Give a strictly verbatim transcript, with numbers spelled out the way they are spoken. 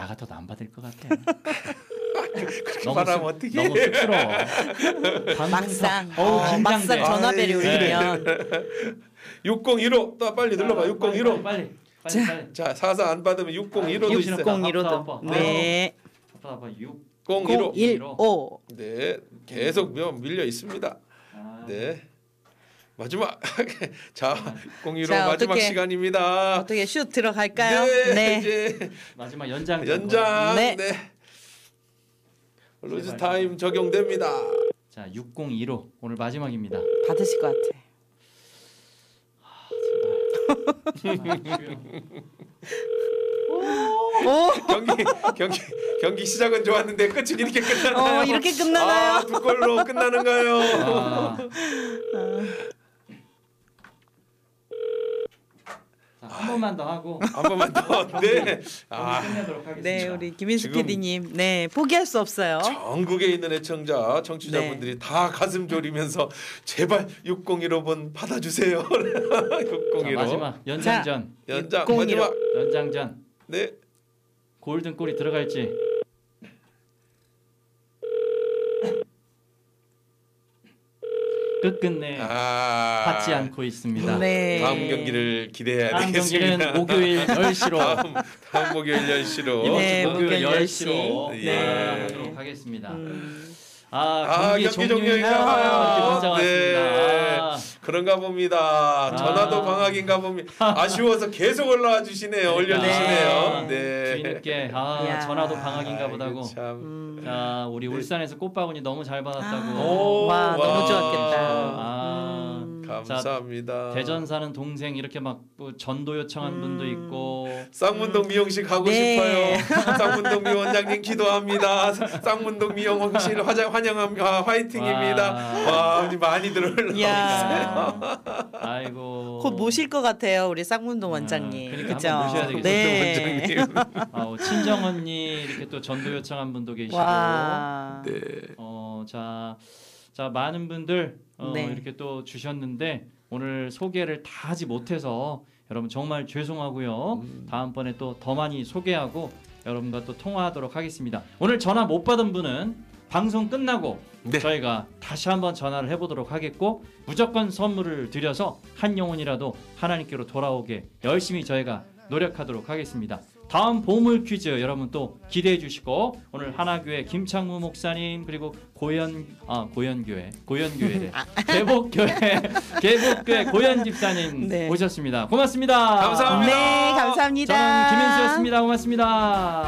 나 같아도 안 받을 것 같아. 그렇게 말하면 어떻게? 너무 쑥스러워. 막상 어우, 어, 긴장돼. 막상 전화벨이 아, 울리면 육공일오 또 빨리 눌러봐. 육공일오. 빨리 빨리 자. 빨리. 자 사사 안 받으면 육공일오도 아, 있어요. 육공일오도 네. 아빠 아빠 육 공일오. 공일오 네 계속 명 밀려 있습니다. 아, 네 마지막 자 공일오 자, 마지막 어떻게- 시간입니다. 어떻게 슛 들어갈까요? 네, 네. 이제 마지막 연장 연장 네. 네, 로즈 타임 적용됩니다. 자 육공일오 오늘 마지막입니다. 받으실 것 같아. 오, 경기 경기 경기 시작은 좋았는데 끝은 이렇게 끝나나요? 어, 이렇게 끝나나요? 아, 두 골로 끝나는가요? 아. 자, 한 번만 더 하고 한 번만 더. 네. 아, 오늘 끝내도록 하겠습니다. 네, 우리 김인수 지금 피디님, 네 포기할 수 없어요. 전국에 있는 애청자, 청취자분들이 네. 다 가슴 졸이면서 제발 육공일오 번 받아주세요. 자, 육공일오 마지막 연장전 연장 육공일오. 마지막. 연장전 네. 골든 골이 들어갈지. 끝끝내 아, 받지 않고 있습니다. 네. 다음 경기를 기대해야 다음 되겠습니다. 경기는 목요일 열 시로 다음, 다음 목요일 열 시로. 이번 네, 주 목요일 목요일 열 열 시. 시로 네. 하도록 하겠습니다. 음, 아 아, 경기 경기 종료인가 종료인가 봐요. 봐요. 이렇게 문자가 네. 왔습니다. 아, 그런가 봅니다. 전화도 아. 방학인가 봅니다. 아쉬워서 계속 올라와 주시네요. 그러니까. 올려주시네요. 네. 네. 주인님께 아 이야. 전화도 방학인가 아이고, 보다고. 참. 음. 자 우리 네. 울산에서 꽃바구니 너무 잘 받았다고. 오, 와, 너무 와. 좋았겠다. 아, 음. 감사합니다. 대전 사는 동생 이렇게 막 뭐 전도 요청한 음. 분도 있고. 쌍문동 미용실 가고 네. 싶어요. 쌍문동 미원장님 기도합니다. 쌍문동 미용실 화장 환영합니다. 화이팅입니다. 와. 와, 많이들 올라오고 이야. 있어요. 아이고. 곧 모실 것 같아요, 우리 쌍문동 아, 원장님. 그러니까 그죠? 한번 모셔야 되겠어요. 네. 원장님. 아, 친정 언니 이렇게 또 전도 요청한 분도 계시고. 와. 네. 어, 자, 자 많은 분들 어, 네. 이렇게 또 주셨는데 오늘 소개를 다 하지 못해서 여러분 정말 죄송하고요. 음. 다음번에 또 더 많이 소개하고 여러분과 또 통화하도록 하겠습니다. 오늘 전화 못 받은 분은 방송 끝나고 네. 저희가 다시 한번 전화를 해보도록 하겠고 무조건 선물을 드려서 한 영혼이라도 하나님께로 돌아오게 열심히 저희가 노력하도록 하겠습니다. 다음 보물 퀴즈 여러분 또 기대해 주시고 오늘 하나교회 김창무 목사님 그리고 고연 아 고연교회 고연교회래 개복교회 개복교회 고연 집사님 네. 오셨습니다. 고맙습니다. 감사합니다. 네, 감사합니다. 저는 김현수였습니다. 고맙습니다.